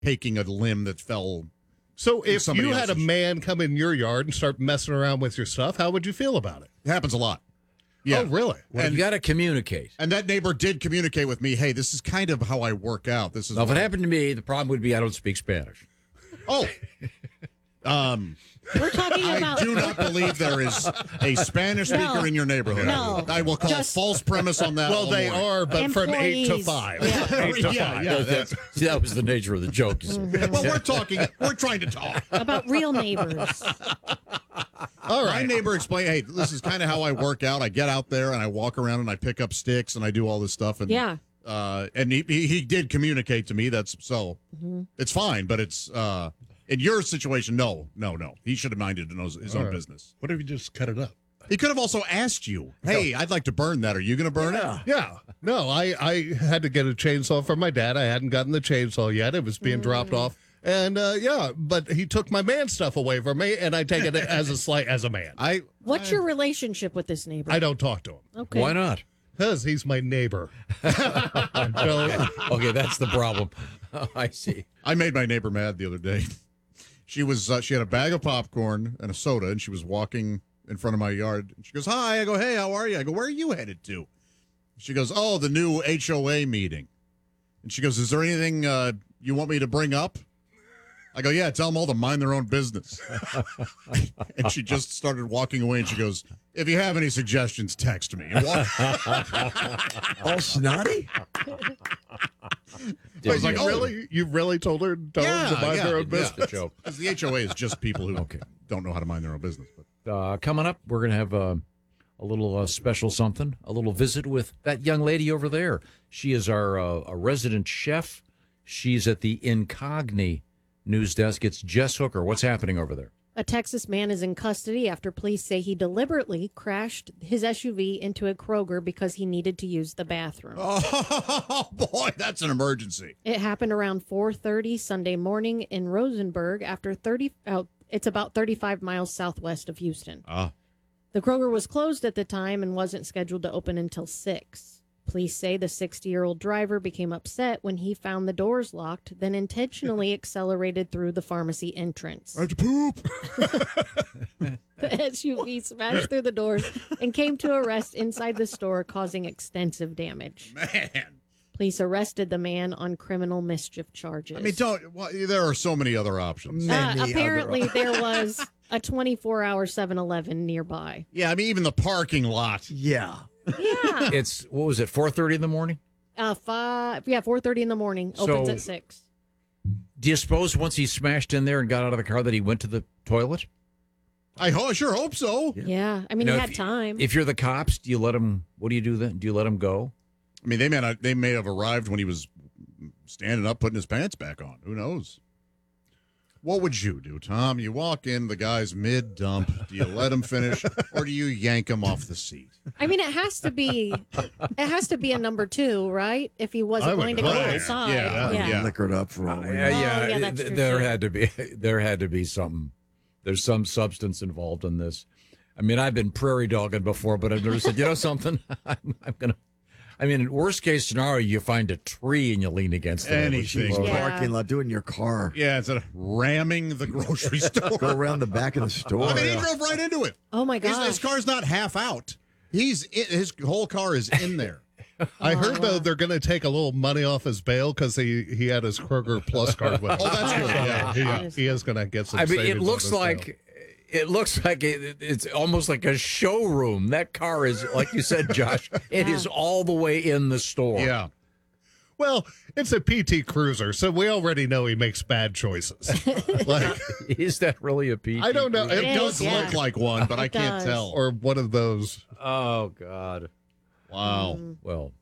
taking a limb that fell. So if somebody you had a else's. man come in your yard and start messing around with your stuff, how would you feel about it? It happens a lot. Yeah. Oh, really? Well, you got to communicate. And that neighbor did communicate with me, hey, this is kind of how I work out. This is Now, if it what- happened to me, the problem would be I don't speak Spanish. Oh. We're talking I about. do not believe there is a Spanish speaker No. in your neighborhood. No. I will call Just- false premise on that. Well, all they morning. are, but from 8 to Employees. 5. Yeah. 8 to Yeah, 5. yeah. See, that was the nature of the joke. You see. Well, we're trying to talk. About real neighbors. All right. My neighbor explained, hey, this is kind of how I work out. I get out there and I walk around and I pick up sticks and I do all this stuff. And Yeah. And he did communicate to me. That's so it's fine, but it's in your situation, no. He should have minded his own business. What if you just cut it up? He could have also asked you, hey, I'd like to burn that. Are you going to burn it? Yeah. No, I had to get a chainsaw from my dad. I hadn't gotten the chainsaw yet. It was being dropped off. And, but he took my man stuff away from me, and I take it as a slight as a man. What's your relationship with this neighbor? I don't talk to him Okay. Why not? because he's my neighbor. Okay, that's the problem. Oh, I see. I made my neighbor mad the other day. She had a bag of popcorn and a soda, and she was walking in front of my yard. And she goes, hi. I go, hey, how are you? I go, where are you headed to? She goes, oh, the new HOA meeting. And she goes, is there anything you want me to bring up? I go, yeah, tell them all to mind their own business. And she just started walking away, and she goes, if you have any suggestions, text me. And All snotty? I was like, you really told her to mind their own business? Joke. Because the HOA is just people who don't know how to mind their own business. But Coming up, we're going to have a little special something, a little visit with that young lady over there. She is our a resident chef. She's at the Incogni news desk. It's Jess Hooker. What's happening over there? A Texas man is in custody after police say he deliberately crashed his SUV into a Kroger because he needed to use the bathroom. oh boy, that's an emergency. It happened around 4:30 Sunday morning in Rosenberg after it's about 35 miles southwest of Houston. The Kroger was closed at the time and wasn't scheduled to open until 6. Police say the 60-year-old driver became upset when he found the doors locked, then intentionally accelerated through the pharmacy entrance. I have to poop. The SUV smashed through the doors and came to a rest inside the store, causing extensive damage. Man. Police arrested the man on criminal mischief charges. I mean, there are so many other options. Apparently, there was a 24-hour 7-Eleven nearby. Yeah, I mean, even the parking lot. Yeah. Yeah. It's, what was it, 4:30 in the morning? 4:30 in the morning. Opens So- at 6. Do you suppose once he smashed in there and got out of the car that he went to the toilet? I sure hope so. Yeah. I mean, You know, he had time. If you're the cops, do you let him, what do you do then? Do you let him go? I mean, they may have arrived when he was standing up, putting his pants back on. Who knows? What would you do, Tom? You walk in, the guy's mid-dump. Do you let him finish, or do you yank him off the seat? I mean, it has to be a number 2, right? If he I wasn't would going to go hope. inside. Yeah. Liquored up for all we know. yeah, that's true, there too. there had to be something. There's some substance involved in this. I mean, I've been prairie dogging before, but I've never said, you know something? I'm gonna. I mean, in worst case scenario, you find a tree and you lean against it. Anything. Yeah. Parking lot, do it in your car. Yeah, instead of ramming the grocery store. Go around the back of the store. I mean, he drove right into it. Oh, my His gosh. car's not half out. His whole car is in there. I heard, though, they're going to take a little money off his bail because he had his Kroger Plus card with him. Oh, that's good. Yeah. He is going to get some I mean, it savings on looks his like bail. it's almost like a showroom. That car is, like you said, Josh, it is all the way in the store. Yeah. Well, it's a PT Cruiser, so we already know he makes bad choices. Like, Is that really a PT? I don't know. It It does is, yeah. look like one, but I It can't does. tell. or one of those. Oh God. Wow. Well,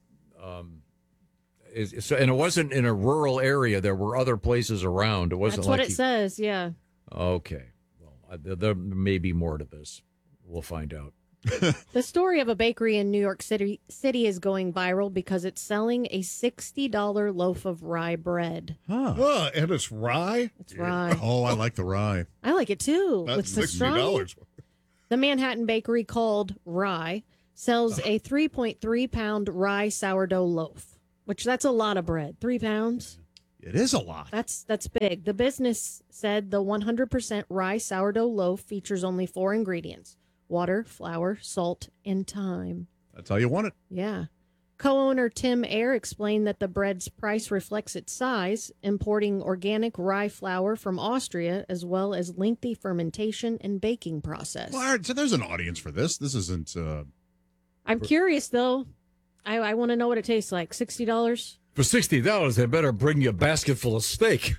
and it wasn't in a rural area. There were other places around. It wasn't That's like what it says, yeah. Okay. Well, there may be more to this. We'll find out. The story of a bakery in New York City is going viral because it's selling a $60 loaf of rye bread. Oh, and it's rye? It's rye. Oh, I like the rye. I like it too. That's With pastrami. $60. The Manhattan bakery called Rye sells a 3.3 pound rye sourdough loaf, which that's a lot of bread. 3 pounds? It is a lot. That's big. The business said the 100% rye sourdough loaf features only 4 ingredients: water, flour, salt, and thyme. That's how you want it. Yeah. Co-owner Tim Ayer explained that the bread's price reflects its size, importing organic rye flour from Austria, as well as lengthy fermentation and baking process. Well, all right, so there's an audience for this. This isn't. I'm curious, though. I want to know what it tastes like. $60? For $60, they better bring you a basket full of steak.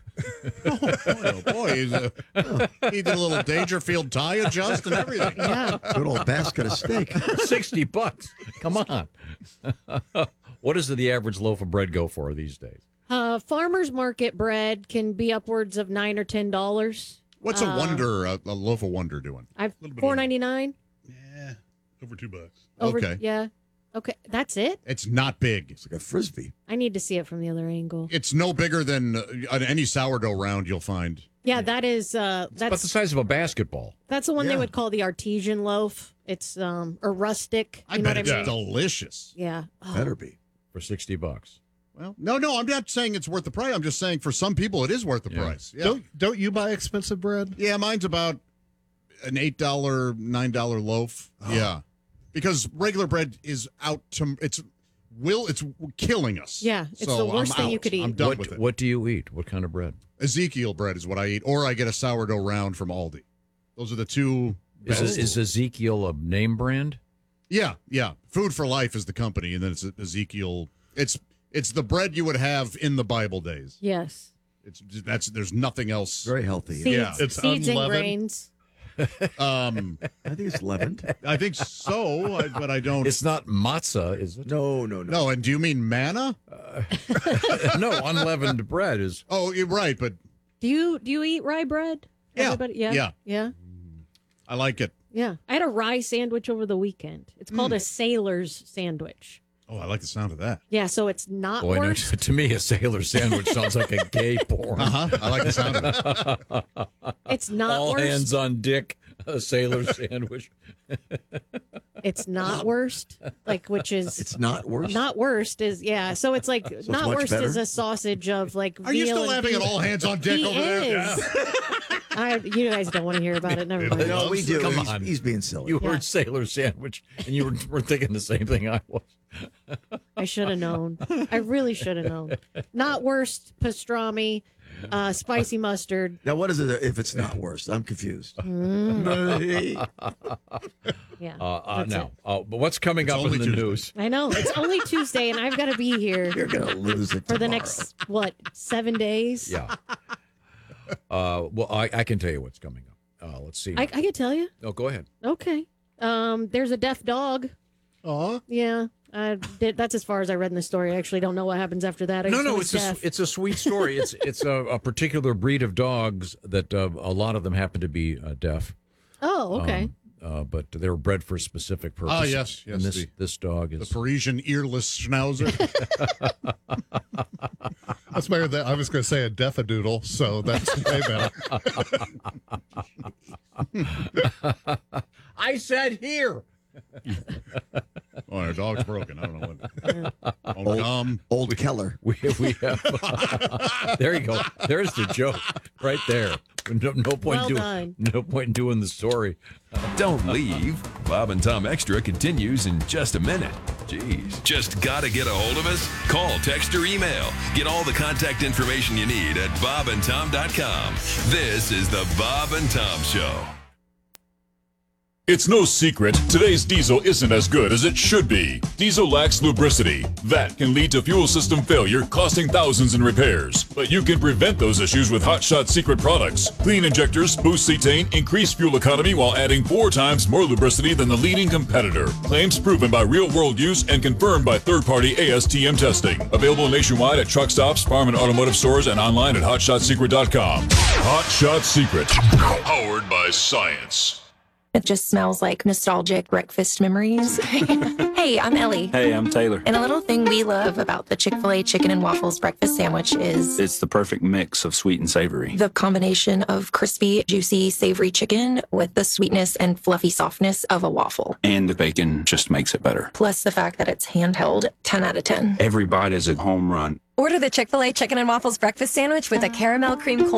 Oh boy, he did a little Dangerfield tie adjust and everything. Yeah. Good old basket of steak. $60. Come on. What does the average loaf of bread go for these days? Farmers market bread can be upwards of $9 or $10. What's a loaf of Wonder doing? I've $4.99. Yeah, over $2. Okay. Yeah. Okay, that's it. It's not big. It's like a Frisbee. I need to see it from the other angle. It's no bigger than any sourdough round you'll find. Yeah, that is About the size of a basketball. that's the one they Yeah. would call the artesian loaf. It's or rustic. I You know bet what it's I mean? delicious. Yeah. Oh, Better be. For $60. Well, no, I'm not saying it's worth the price. I'm just saying for some people it is worth the Yeah. price. Yeah. Don't you buy expensive bread? Yeah, mine's about an $8, $9 loaf. Yeah. Because regular bread is it's killing us. Yeah, it's So the worst I'm thing you out. could eat. I'm done with it. What do you eat? What kind of bread? Ezekiel bread is what I eat, or I get a sourdough round from Aldi. Those are the two. Is Ezekiel a name brand? Yeah. Food for Life is the company, and then it's Ezekiel. It's the bread you would have in the Bible days. Yes. There's nothing else. Very healthy. Seeds, Yeah. It's seeds and unleavened. grains. I think it's leavened. I think so, but I don't. It's not matzah, is it? No. No, and do you mean manna? No, unleavened bread is. Oh, you're right, but Do you eat rye bread? Yeah. Everybody? Yeah. Yeah. Yeah. I like it. Yeah. I had a rye sandwich over the weekend. It's called a sailor's sandwich. Oh, I like the sound of that. Yeah, so it's not Boy, no, worse. to me, a sailor sandwich sounds like a gay porn. I like the sound of it. It's not All worse. hands on dick, a sailor sandwich. It's not worst. Like, which is It's not worse. not worst is so it's like it's not much worst better? is a sausage of like Are you veal still and laughing at beef. all hands on dick He over there? is. You guys don't want to hear about it. Never mind. No, we do. Come He's, on. he's being silly. You Yeah. heard sailor sandwich, and you were thinking the same thing I was. I should have known. I really should have known. Not worst pastrami, spicy mustard. Now, what is it if it's not worse? I'm confused. Yeah. that's Now, it. but what's coming It's up in only the Tuesday. news? I know it's only Tuesday, and I've got to be here You're going to lose it for the tomorrow. next 7 days. Yeah. Well, I can tell you what's coming up. Let's see. I can tell you. Oh, go ahead. Okay. There's a deaf dog. Aw. Yeah. That's as far as I read in the story. I actually don't know what happens after that. I just know it's he's deaf. it's a sweet story. It's a particular breed of dogs that a lot of them happen to be deaf. Oh, okay. But they're bred for a specific purpose. Ah, yes, And yes, this dog The is. Parisian earless schnauzer. That's better than I was going to say a defadoodle, so that's way better. I said here. Oh, our dog's broken. I don't know what. Oh, Old Keller. We have. There you go. There's the joke right there. No point Well done. No point doing the story. Don't leave. Bob and Tom Extra continues in just a minute. Jeez. Just gotta get a hold of us? Call, text, or email. Get all the contact information you need at bobandtom.com. This is the Bob and Tom Show. It's no secret, today's diesel isn't as good as it should be. Diesel lacks lubricity. That can lead to fuel system failure, costing thousands in repairs. But you can prevent those issues with Hot Shot Secret products. Clean injectors, boost cetane, increase fuel economy while adding 4 times more lubricity than the leading competitor. Claims proven by real-world use and confirmed by third-party ASTM testing. Available nationwide at truck stops, farm and automotive stores, and online at hotshotsecret.com. Hot Shot Secret. Powered by science. It just smells like nostalgic breakfast memories. Hey, I'm Ellie. Hey, I'm Taylor. And a little thing we love about the Chick-fil-A chicken and waffles breakfast sandwich is It's the perfect mix of sweet and savory. the combination of crispy, juicy, savory chicken with the sweetness and fluffy softness of a waffle. And the bacon just makes it better. Plus the fact that it's handheld, 10 out of 10. Every bite is a home run. Order the Chick-fil-A Chicken and Waffles breakfast sandwich with a caramel cream